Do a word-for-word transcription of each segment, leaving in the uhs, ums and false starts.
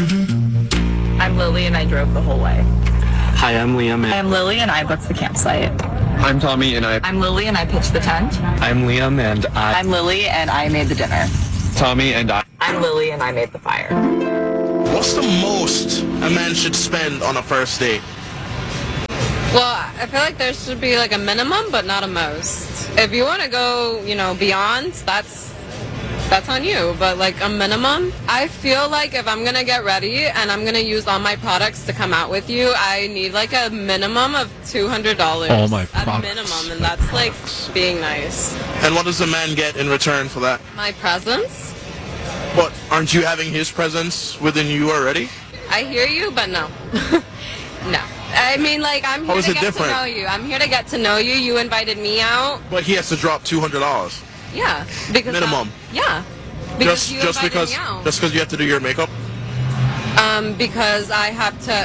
I'm Lily, and I drove the whole way. Hi, I'm Liam. I'm Lily, and I booked the campsite. I'm Tommy, and I... I'm Lily, and I pitched the tent. I'm Liam, and I... I'm Lily, and I made the dinner. Tommy, and I... I'm Lily, and I made the fire. What's the most a man should spend on a first date? Well, I feel like there should be like a minimum, but not a most. If you want to go, you know, beyond, that's that's on you. But like a minimum, I feel like if I'm gonna get ready and I'm gonna use all my products to come out with you, I need like a minimum of two hundred dollars. All my at products. minimum, and that's like being nice. And what does a man get in return for that? My presents. But aren't you having his presence within you already? I hear you, but no, no. I mean, like, I'm How here is to it get different? to know you. I'm here to get to know you. You invited me out. But he has to drop two hundred dollars. Yeah. Because Minimum. I, yeah. Because Just you just invited because me out. just because you have to do your makeup? Um, because I have to...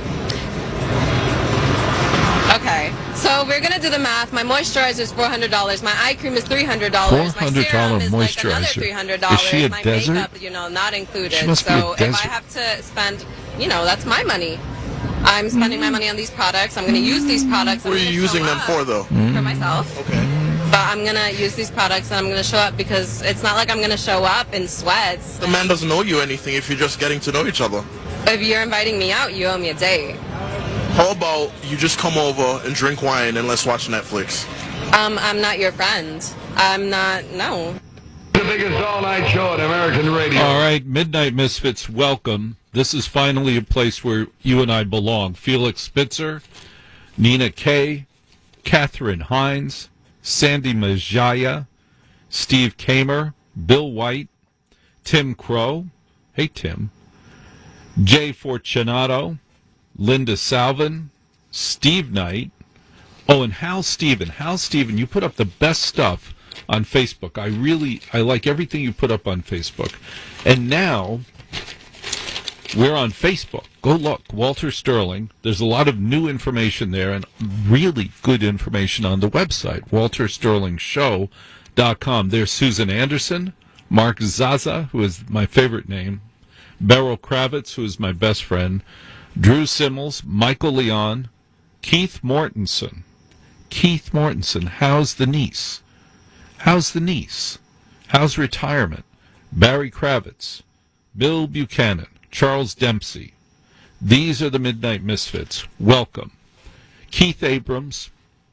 Okay. So we're going to do the math. My moisturizer is four hundred dollars. My eye cream is three hundred dollars. four hundred dollars My serum is like another moisturizer. three hundred dollars. Is she a My desert? makeup, you know, not included. She must be so a if I desert. have to spend, you know, that's my money. I'm spending my money on these products. I'm going to use these products. What I'm are you gonna using show them up for, though? Mm. For myself. Okay. But I'm going to use these products and I'm going to show up because it's not like I'm going to show up in sweats. The man doesn't owe you anything if you're just getting to know each other. If you're inviting me out, you owe me a date. How about you just come over and drink wine and let's watch Netflix? Um, I'm not your friend. I'm not, no. The biggest all-night show on American radio. All right, Midnight Misfits, welcome. This is finally a place where you and I belong. Felix Spitzer, Nina Kay, Catherine Hines, Sandy Majaya, Steve Kamer, Bill White, Tim Crow, hey Tim, Jay Fortunato, Linda Salvin, Steve Knight, oh, and Hal Steven. Hal Steven, you put up the best stuff on Facebook. I really, I like everything you put up on Facebook. And now, we're on Facebook. Go look, Walter Sterling. There's a lot of new information there and really good information on the website, walter sterling show dot com. There's Susan Anderson, Mark Zaza, who is my favorite name, Beryl Kravitz, who is my best friend, Drew Simmels, Michael Leon, Keith Mortensen. Keith Mortensen, how's the niece? How's the niece? How's retirement? Barry Kravitz, Bill Buchanan, Charles Dempsey. These are the Midnight Misfits. Welcome. Keith Abrams,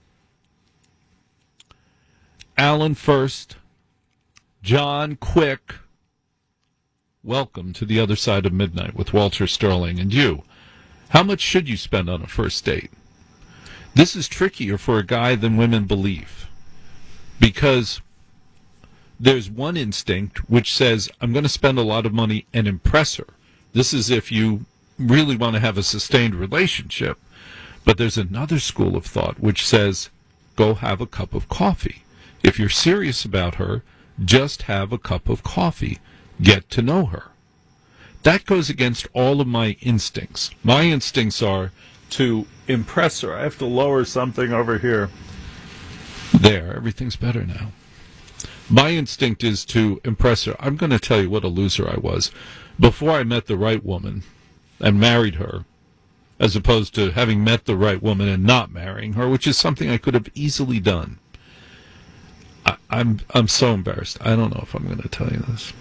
Alan First, John Quick. Welcome to the other side of midnight with Walter Sterling and you. How much should you spend on a first date? This is trickier for a guy than women believe, because there's one instinct which says, I'm going to spend a lot of money and impress her. This is if you really want to have a sustained relationship. But there's another school of thought which says, go have a cup of coffee. If you're serious about her, just have a cup of coffee. Get to know her. That goes against all of my instincts. My instincts are to impress her. I have to lower something over here. There, everything's better now. My instinct is to impress her. I'm going to tell you what a loser I was. Before I met the right woman and married her, as opposed to having met the right woman and not marrying her, which is something I could have easily done. I, I'm I'm so embarrassed. I don't know if I'm going to tell you this.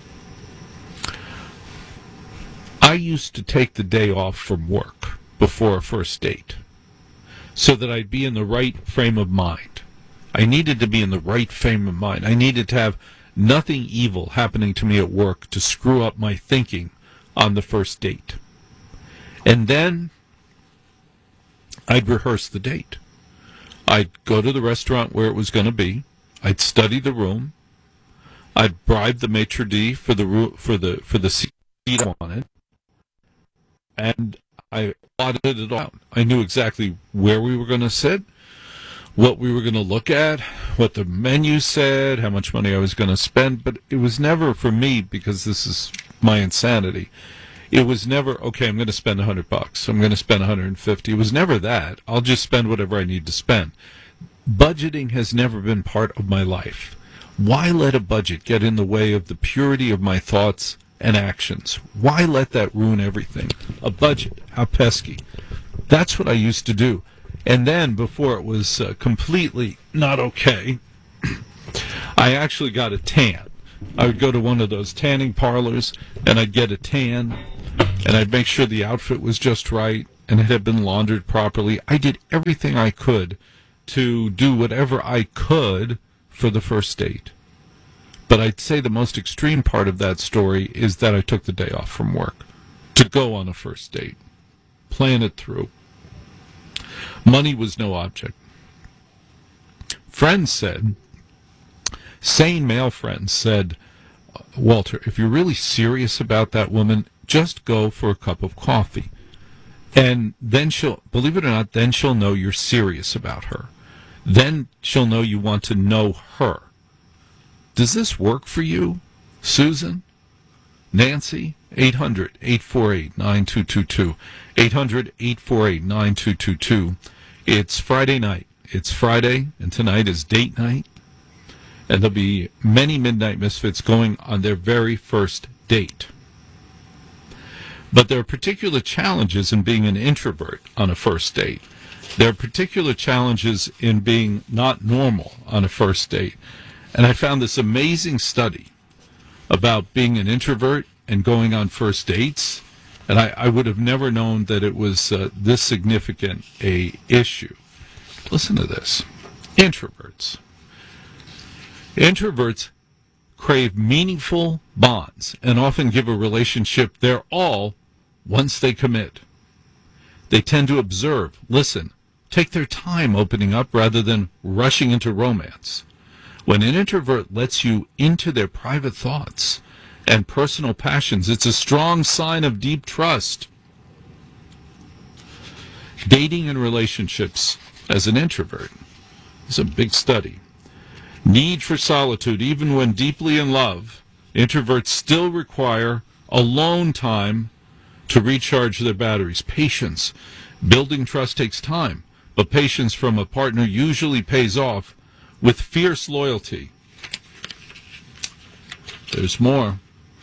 I used to take the day off from work before a first date so that I'd be in the right frame of mind. I needed to be in the right frame of mind. I needed to have nothing evil happening to me at work to screw up my thinking on the first date. And then I'd rehearse the date. I'd go to the restaurant where it was going to be. I'd study the room. I'd bribe the maitre d' for the ro- for the for the seat on it. And I plotted it all out. I knew exactly where we were going to sit, what we were going to look at, what the menu said, how much money I was going to spend. But it was never for me, because this is my insanity. It was never, okay, I'm going to spend a hundred bucks. I'm going to spend a hundred and fifty. It was never that. I'll just spend whatever I need to spend. Budgeting has never been part of my life. Why let a budget get in the way of the purity of my thoughts and actions. Why let that ruin everything? A budget, how pesky. That's what I used to do. And then, before it was uh, completely not okay, I actually got a tan. I would go to one of those tanning parlors, and I'd get a tan, and I'd make sure the outfit was just right, and it had been laundered properly. I did everything I could to do whatever I could for the first date. But I'd say the most extreme part of that story is that I took the day off from work to go on a first date. Plan it through. Money was no object. Friends said, sane male friends said, Walter, if you're really serious about that woman, just go for a cup of coffee. And then she'll, believe it or not, then she'll know you're serious about her. Then she'll know you want to know her. Does this work for you, Susan? Nancy? eight hundred, eight four eight, nine two two two. eight hundred, eight four eight, nine two two two. It's Friday night. It's Friday, and tonight is date night. And there'll be many Midnight Misfits going on their very first date. But there are particular challenges in being an introvert on a first date. There are particular challenges in being not normal on a first date. And I found this amazing study about being an introvert and going on first dates. And I, I would have never known that it was uh, this significant a issue. Listen to this. Introverts. Introverts crave meaningful bonds and often give a relationship their all once they commit. They tend to observe, listen, take their time opening up rather than rushing into romance. When an introvert lets you into their private thoughts and personal passions, it's a strong sign of deep trust. Dating and relationships as an introvert is a big study. Need for solitude, even when deeply in love. Introverts still require alone time to recharge their batteries. Patience. Building trust takes time, but patience from a partner usually pays off with fierce loyalty. There's more.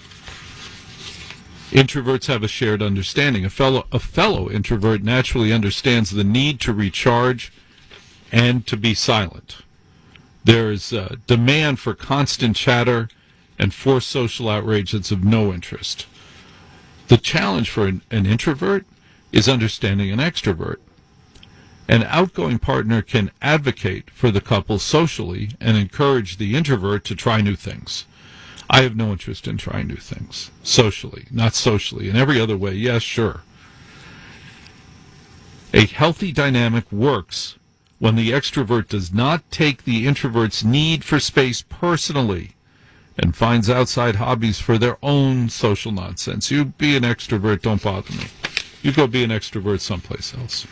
Introverts have a shared understanding. A fellow, a fellow introvert naturally understands the need to recharge and to be silent. There is a demand for constant chatter and forced social outrage that's of no interest. The challenge for an, an introvert is understanding an extrovert. An outgoing partner can advocate for the couple socially and encourage the introvert to try new things. I have no interest in trying new things. Socially, not socially. In every other way, yes, sure. A healthy dynamic works when the extrovert does not take the introvert's need for space personally and finds outside hobbies for their own social nonsense. You be an extrovert, don't bother me. You go be an extrovert someplace else.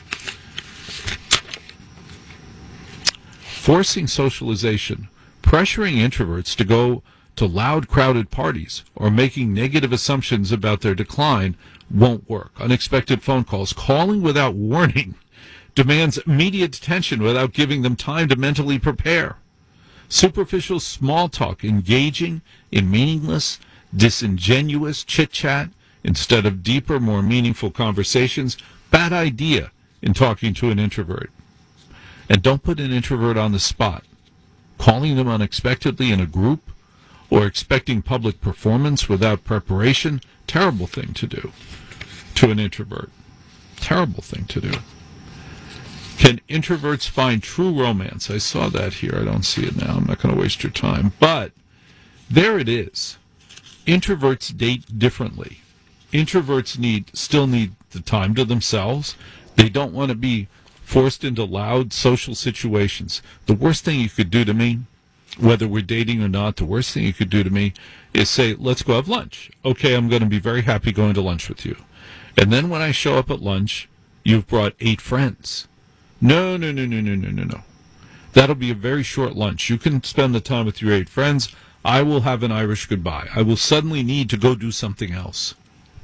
Forcing socialization, pressuring introverts to go to loud, crowded parties, or making negative assumptions about their decline won't work. Unexpected phone calls, calling without warning, demands immediate attention without giving them time to mentally prepare. Superficial small talk, engaging in meaningless, disingenuous chit-chat instead of deeper, more meaningful conversations, bad idea in talking to an introvert. And don't put an introvert on the spot. Calling them unexpectedly in a group or expecting public performance without preparation, terrible thing to do to an introvert. Terrible thing to do. Can introverts find true romance? I saw that here. I don't see it now. I'm not going to waste your time. But there it is. Introverts date differently. Introverts need still need the time to themselves. They don't want to be forced into loud social situations. The worst thing you could do to me, whether we're dating or not, the worst thing you could do to me is say, let's go have lunch. Okay, I'm going to be very happy going to lunch with you. And then when I show up at lunch, you've brought eight friends. No, no, no, no, no, no, no, no. That'll be a very short lunch. You can spend the time with your eight friends. I will have an Irish goodbye. I will suddenly need to go do something else.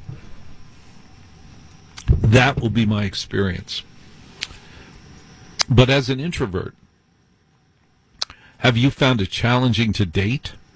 That will be my experience. But as an introvert, have you found it challenging to date?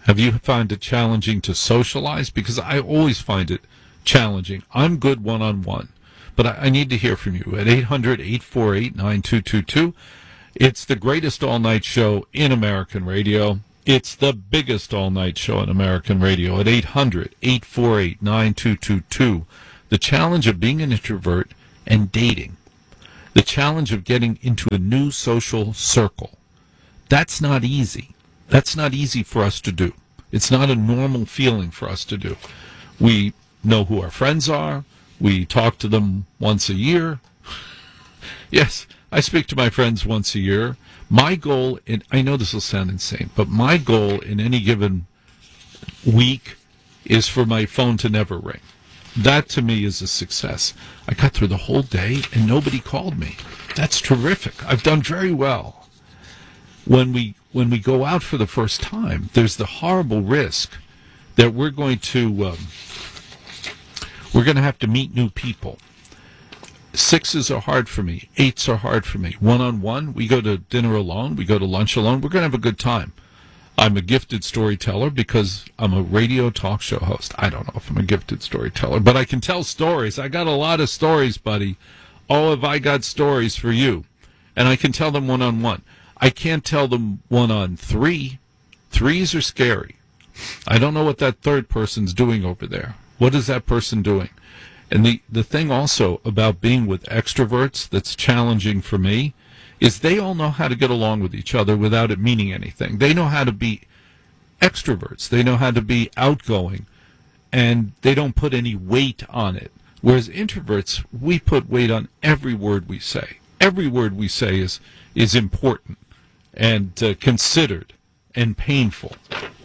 Have you found it challenging to socialize? Because I always find it challenging. I'm good one-on-one, but I, I need to hear from you at eight hundred, eight four eight, nine two two two. It's the greatest all-night show in American radio. It's the biggest all-night show in American radio at eight hundred, eight four eight, nine two two two. The challenge of being an introvert and dating. The challenge of getting into a new social circle. That's not easy. That's not easy for us to do. It's not a normal feeling for us to do. We know who our friends are. We talk to them once a year. Yes, I speak to my friends once a year. My goal, and I know this will sound insane, but my goal in any given week is for my phone to never ring. That to me is a success. I got through the whole day and nobody called me. That's terrific. I've done very well. When we when we go out for the first time, there's the horrible risk that we're going to um, we're going to have to meet new people. Sixes are hard for me. Eights are hard for me. One-on-one, we go to dinner alone. We go to lunch alone. We're going to have a good time. I'm a gifted storyteller because I'm a radio talk show host. I don't know if I'm a gifted storyteller, but I can tell stories. I got a lot of stories, buddy. Oh, have I got stories for you? And I can tell them one-on-one. I can't tell them one-on-three. Threes are scary. I don't know what that third person's doing over there. What is that person doing? And the, the thing also about being with extroverts that's challenging for me is they all know how to get along with each other without it meaning anything. They know how to be extroverts. They know how to be outgoing, and they don't put any weight on it. Whereas introverts, we put weight on every word we say. Every word we say is, is important and uh, considered and painful.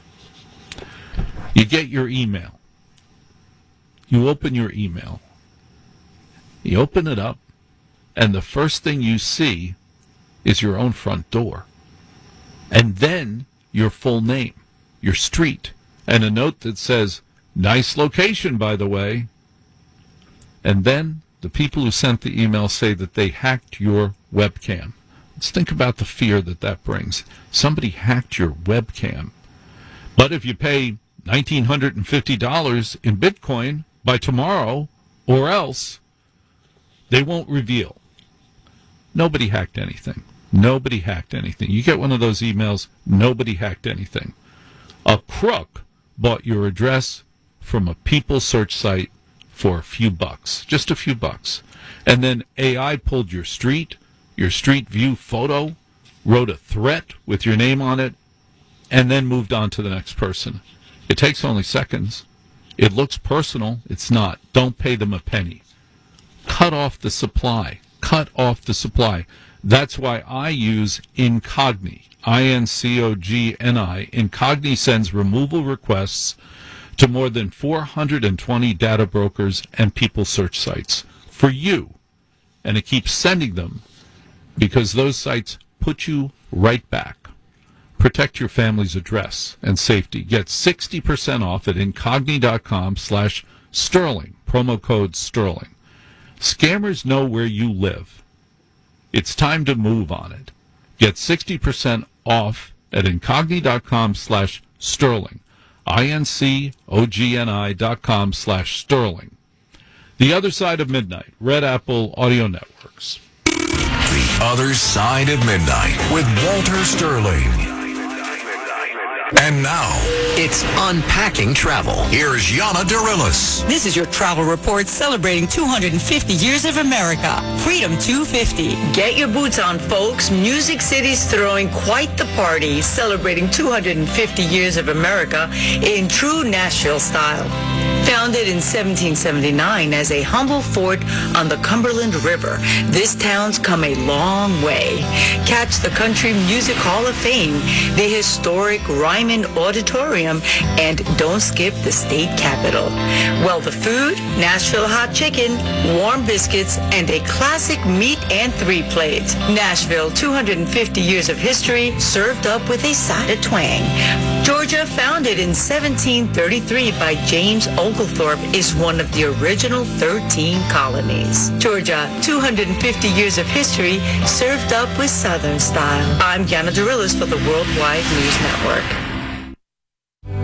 You get your email. You open your email, you open it up, and the first thing you see is your own front door. And then your full name, your street, and a note that says, nice location, by the way. And then the people who sent the email say that they hacked your webcam. Let's think about the fear that that brings. Somebody hacked your webcam. But if you pay one thousand nine hundred fifty dollars in Bitcoin by tomorrow, or else, they won't reveal. Nobody hacked anything. Nobody hacked anything. You get one of those emails, nobody hacked anything. A crook bought your address from a people search site for a few bucks, just a few bucks. And then A I pulled your street, your street view photo, wrote a threat with your name on it, and then moved on to the next person. It takes only seconds. It looks personal. It's not. Don't pay them a penny. Cut off the supply. Cut off the supply. That's why I use Incogni. I N C O G N I. Incogni sends removal requests to more than four hundred twenty data brokers and people search sites for you. And it keeps sending them because those sites put you right back. Protect your family's address and safety. Get sixty percent off at incogni.com slash sterling. Promo code sterling. Scammers know where you live. It's time to move on it. Get sixty percent off at incogni.com slash sterling. I-N-C-O-G-N-I dot com slash sterling. The Other Side of Midnight. Red Apple Audio Networks. The Other Side of Midnight with Walter Sterling. And now, it's Unpacking Travel. Here's Yana Dirilis. This is your travel report celebrating two hundred fifty years of America. Freedom two fifty. Get your boots on, folks. Music City's throwing quite the party, celebrating two hundred fifty years of America in true Nashville style. Founded in seventeen seventy-nine as a humble fort on the Cumberland River, this town's come a long way. Catch the Country Music Hall of Fame, the historic Ryman Auditorium, and don't skip the state capitol. Well, the food, Nashville hot chicken, warm biscuits, and a classic meat and three plates. Nashville, two hundred fifty years of history, served up with a side of twang. Georgia, founded in seventeen thirty-three by James Oglethorpe, is one of the original thirteen colonies. Georgia, two hundred fifty years of history, served up with Southern style. I'm Yana Dirilis for the Worldwide News Network.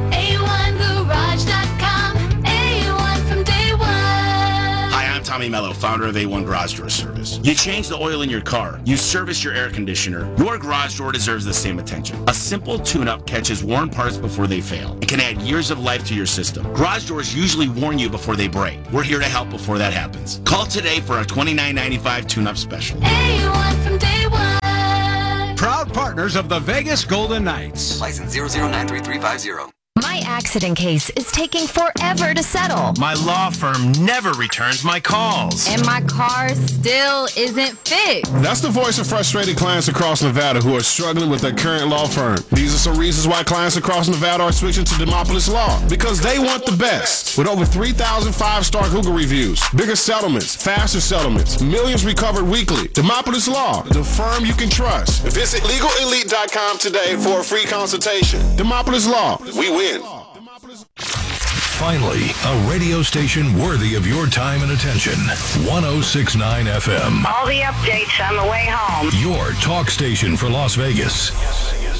Tommy Mello, founder of A one Garage Door Service. You change the oil in your car. You service your air conditioner. Your garage door deserves the same attention. A simple tune-up catches worn parts before they fail. It can add years of life to your system. Garage doors usually warn you before they break. We're here to help before that happens. Call today for a twenty-nine ninety-five tune-up special. A one from day one. Proud partners of the Vegas Golden Knights. License zero zero nine three three five zero. My accident case is taking forever to settle. My law firm never returns my calls. And my car still isn't fixed. That's the voice of frustrated clients across Nevada who are struggling with their current law firm. These are some reasons why clients across Nevada are switching to Demopolis Law. Because they want the best. With over three thousand five-star Google reviews, bigger settlements, faster settlements, millions recovered weekly. Demopolis Law, the firm you can trust. Visit legal elite dot com today for a free consultation. Demopolis Law, we win. Finally, a radio station worthy of your time and attention. one oh six point nine F M. All the updates on the way home. Your talk station for Las Vegas.